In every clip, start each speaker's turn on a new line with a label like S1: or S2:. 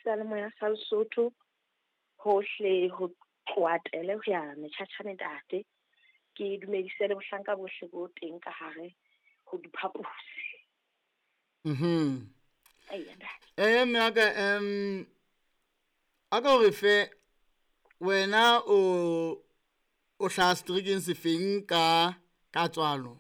S1: seyalemoya sa Lesotho hohle ho tloatele ho ya metjhatjhane ntate. Ke dumedise le bohlanka bohle bo teng ka hare ho diphaposi.
S2: Meaka aka hore fe wena o hla striking se feng ka tswalo?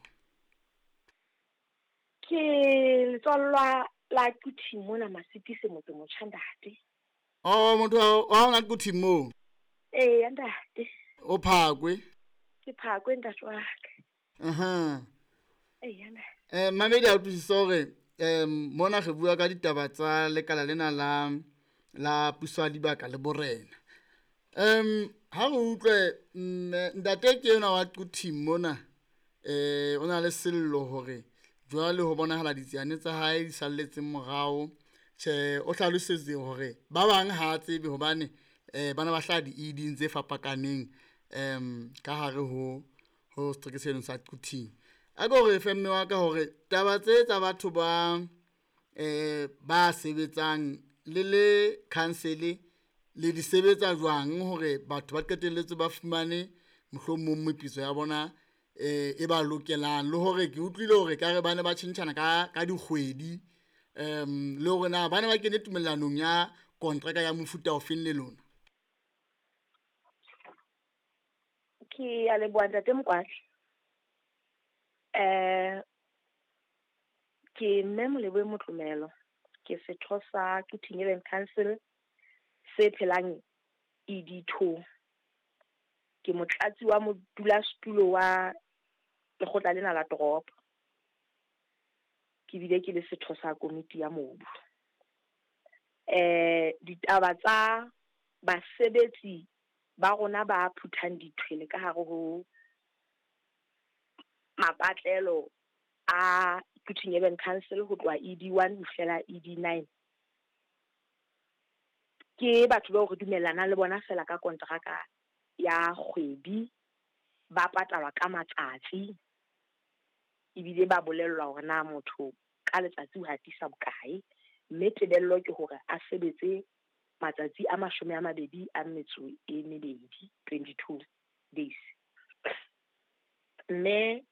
S1: Ke letswalla la Kuti mona Masipise motho motjhandate.
S2: Motho wa hona Kuti mo?
S1: Ntate.
S2: O Phakwe?
S1: Ke Phakwe ntate wa ka.
S2: Mamedi a utlwisisa hore mona re bua ka ditaba tsa lekala lena la puso ya dibaka le borena. Ha re utlwe ntate ke yena wa Kuti mona o na le sello hore jwale ho bonahala ditsiane tsa hae di salletseng morao. O hlalosetse hore ba bang ha tsebe hobane bana ba hlaha di-eding tse fapakaneng ka hare ho strikeseno sa Kuti. A ka hore femme wa ka hore taba tse tsa batho ba sebetsang le council le di sebetsa jwang hore batho ba qetelletse ba fumane mohlomong mepitso ya bona e ba lokelang, le hore ke utlwile hore ka re bane ba tjhentjhana ka dikgwedi le hore na bana ba kene tumellanong ya kontraka ya mofuta o feng le lona?
S1: Ke a leboha ntate Mokwahle. Ke mme Molebohe Motlomelo, ke setho sa Kuti Council se phelang ED2. Ke motlatsi wa modulasetulo wa lekgotla lena la toropo. Ke bile ke le setho sa komiti ya mobu. Ditaba tsa basebetsi ba rona ba phuthang dithwele ka hare ho mapatlelo a Kuti Council ho tloha ED1 ho fihlela ED9. Ke batho ba re dumellana le bona fela ka kontraka ya kgwedi, ba patalwa ka matsatsi, ebile ba bolellwa hore na motho ka letsatsi o hatisa bokae, mme tebello ke hore a sebetse matsatsi a 22 days. Mme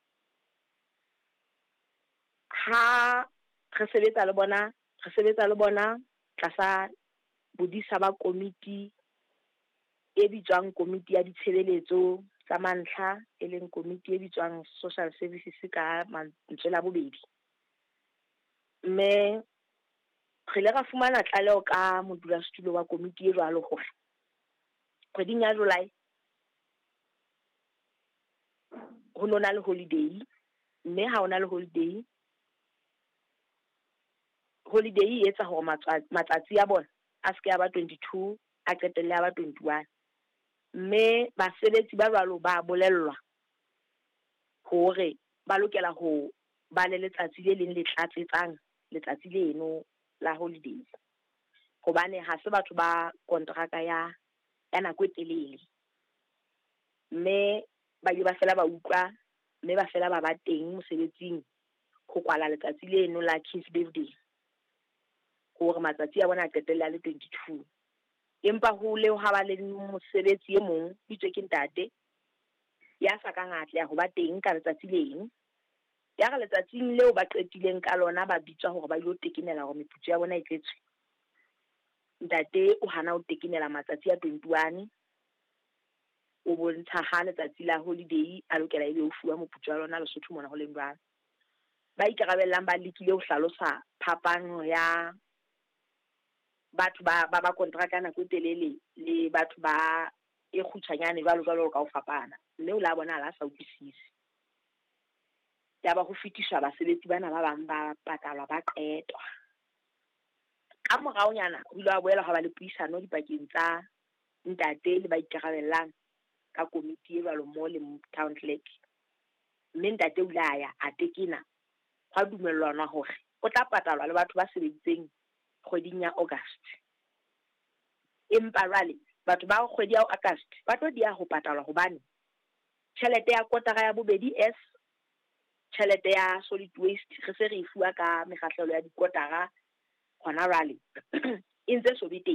S1: ha re sebetsa le bona tlasa bodisa ba komiti e bitswang komiti ya ditshebeletso tsa mantlha, e leng komiti e bitswang social services ka mantswe la bobedi. Mme re le ra fumana tlaleho ka modulasetulo wa komiti e jwalo hore kgweding ya July ho nona le holiday, mme ha ona le holiday e etsa hore matsatsi a bona a se ke ya ba 22, a qetelle ya ba 21. Mme basebetsi ba jwalo ba bolellwa hore ba lokela ho ba le letsatsi le leng le tlatsetsang letsatsi leno la holiday, hobane ha se batho ba kontraka ya nako e telele. Mme ba fela ba utlwa, mme ba fela ba teng mosebetsing ho kwala letsatsi leno la King's Birthday hore matsatsi a bona a qetella le 22. Empa ho leo ha ba le mosebetsi e mong bitswe ke ntate ya sa ka ngata ho ba teng ka letsatsi leng, ya re letsatsing leo ba qetileng ka lona ba bitswa hore ba ilo tekenela hore meputso ya bona e tletswe. Ntate o hana ho tekenela matsatsi a 21, o bontsha ha letsatsi la holiday a lokela ebe o fuwa moputso wa lona Lesotho mona ho leng jwalo. Ba ikarabellang ba lekile ho hlalosa phapang ya batho ba kontraka nako e telele le batho ba e kgutshwanyane jwalo ka ho fapana, mme o la bona la sa utlwisise. Ya ba ho fitiswa basebetsi bana ba bang ba patalwa ba qetwa. Ka morao nyana ho ile a boela ha ba le puisano dipakeng tsa ntate le ba ikarabellang ka komiti e jwalo mo le town clerk. Mme ntate o la ya a tekena ha dumellwana hore o tla patalwa le batho ba sebeditseng kgweding ya August. Empa jwale batho ba kgwedi ya August ba tlo dia ho patalwa hobane tjhelete ya kotara ya bobedi tjhelete ya solid waste re se re fuwa ka mekgahlelo ya dikotara hona jwale e ntse so bete